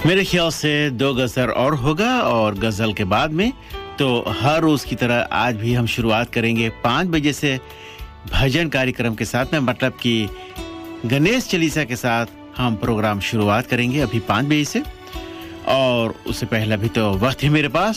मेरे ख्याल से 2 गज़ल और होगा और गज़ल के बाद में तो हर रोज़ की तरह आज भी हम शुरुआत करेंगे 5 बजे से भजन कार्यक्रम के साथ में, मतलब कि गणेश चालीसा के साथ हम प्रोग्राम शुरुआत करेंगे अभी 5 बजे से। और उससे पहले अभी तो वक्त है मेरे पास